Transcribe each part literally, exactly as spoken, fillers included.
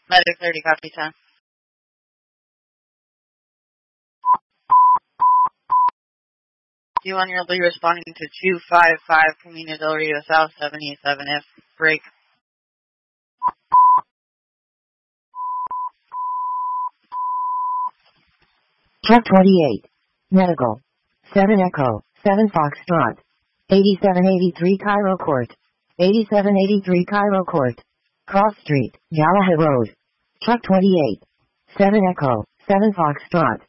Medic thirty, copy ten. Do you want your lead responding to two five five Camino del Rio South seventy-seven F break? Truck twenty-eight. Medical. seven Echo. seven Foxtrot. eighty-seven eighty-three Cairo Court. eighty-seven eighty-three Cairo Court. Cross Street, Galahad Road. Truck twenty-eight. seven Echo. seven Foxtrot.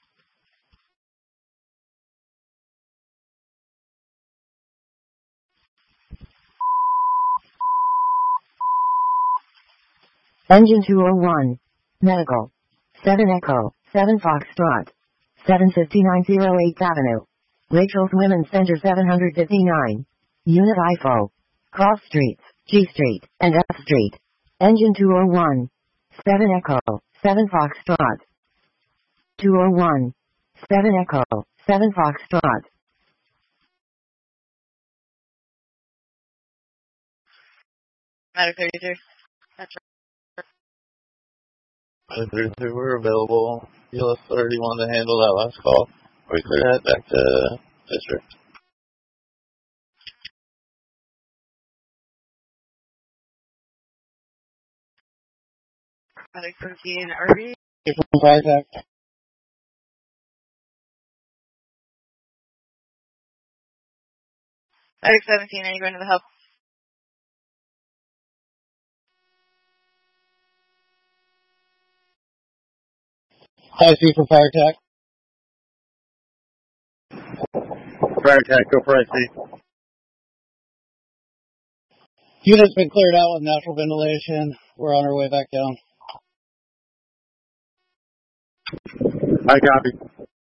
Engine two oh one. Medical. seven Echo. seven Foxtrot. seven fifty-nine oh eighth Avenue. Rachel's Women's Center seven fifty-nine. Unit I F O. Cross Streets, G Street, and F Street. Engine two oh one. seven Echo. seven Foxtrot. two oh one. seven Echo. seven Foxtrot. Medic thirty-two. That's Medic thirty-two, we're available. E L S thirty wanted to handle that last call. We clear that back to district. Medic thirteen, R V. From fire attack. Medic seventeen, are you going to the hub? High C for fire attack. Fire attack, go for I C. Unit's been cleared out with natural ventilation. We're on our way back down. I copy.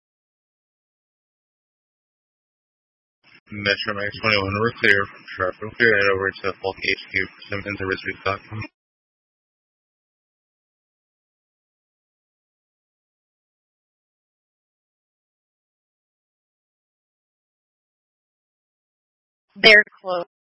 Metro Max twenty-one, we're clear. Traffic clear right over to Falk H Q. Symptoms are risk dot com. They're closed.